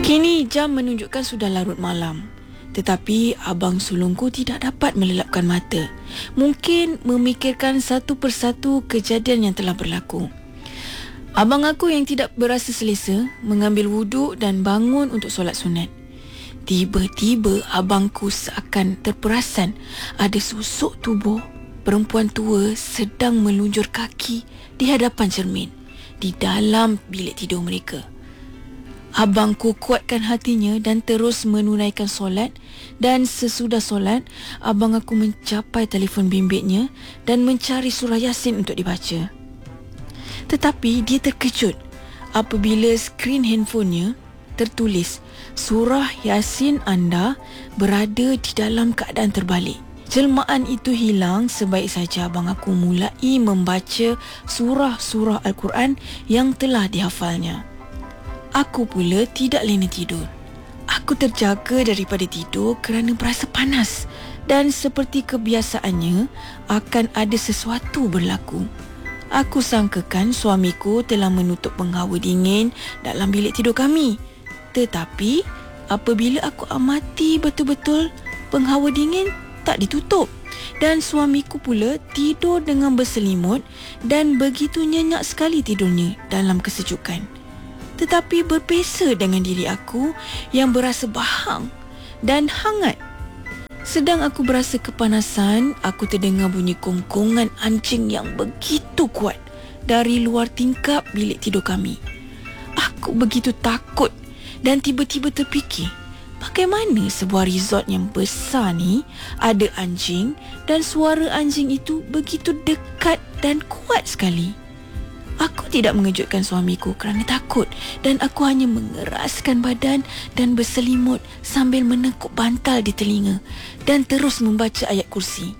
Kini jam menunjukkan sudah larut malam. Tetapi abang sulungku tidak dapat melelapkan mata. Mungkin memikirkan satu persatu kejadian yang telah berlaku. Abang aku yang tidak berasa selesa mengambil wuduk dan bangun untuk solat sunat. Tiba-tiba abangku seakan terperasan ada sosok tubuh perempuan tua sedang meluncur kaki di hadapan cermin di dalam bilik tidur mereka. Abangku kuatkan hatinya dan terus menunaikan solat, dan sesudah solat, abang aku mencapai telefon bimbitnya dan mencari surah Yasin untuk dibaca. Tetapi dia terkejut apabila skrin handphonenya tertulis, surah Yasin anda berada di dalam keadaan terbalik. Jelmaan itu hilang sebaik saja abang aku mulai membaca surah-surah Al-Quran yang telah dihafalnya. Aku pula tidak lena tidur. Aku terjaga daripada tidur kerana berasa panas dan seperti kebiasaannya akan ada sesuatu berlaku. Aku sangkakan suamiku telah menutup penghawa dingin dalam bilik tidur kami. Tetapi apabila aku amati betul-betul, penghawa dingin tak ditutup dan suamiku pula tidur dengan berselimut dan begitu nyenyak sekali tidurnya dalam kesejukan. Tetapi berbeza dengan diri aku yang berasa bahang dan hangat. Sedang aku berasa kepanasan, aku terdengar bunyi kongkongan anjing yang begitu kuat dari luar tingkap bilik tidur kami. Aku begitu takut dan tiba-tiba terfikir, bagaimana sebuah resort yang besar ni ada anjing dan suara anjing itu begitu dekat dan kuat sekali. Aku tidak mengejutkan suamiku kerana takut dan aku hanya mengeraskan badan dan berselimut sambil menekuk bantal di telinga dan terus membaca ayat kursi.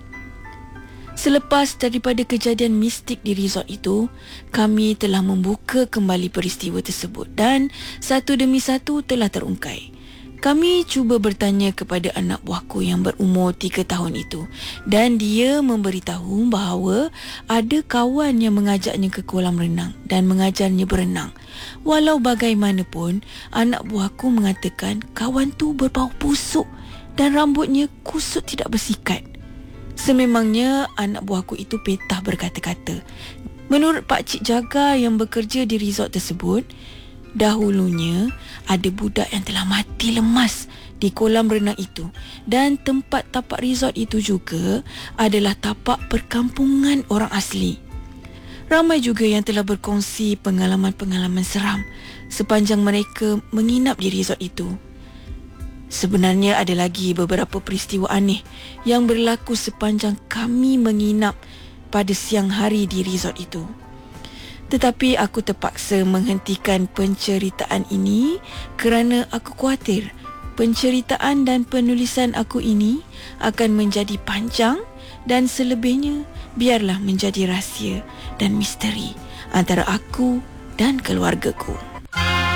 Selepas daripada kejadian mistik di resort itu, kami telah membuka kembali peristiwa tersebut dan satu demi satu telah terungkai. Kami cuba bertanya kepada anak buahku yang berumur 3 tahun itu dan dia memberitahu bahawa ada kawan yang mengajaknya ke kolam renang dan mengajarnya berenang. Walau bagaimanapun, anak buahku mengatakan kawan tu berbau busuk dan rambutnya kusut tidak bersikat. Sememangnya anak buahku itu petah berkata-kata. Menurut pakcik jaga yang bekerja di resort tersebut, dahulunya ada budak yang telah mati lemas di kolam renang itu dan tempat tapak resort itu juga adalah tapak perkampungan orang asli. Ramai juga yang telah berkongsi pengalaman-pengalaman seram sepanjang mereka menginap di resort itu. Sebenarnya ada lagi beberapa peristiwa aneh yang berlaku sepanjang kami menginap pada siang hari di resort itu. Tetapi aku terpaksa menghentikan penceritaan ini kerana aku khawatir penceritaan dan penulisan aku ini akan menjadi panjang dan selebihnya biarlah menjadi rahsia dan misteri antara aku dan keluargaku.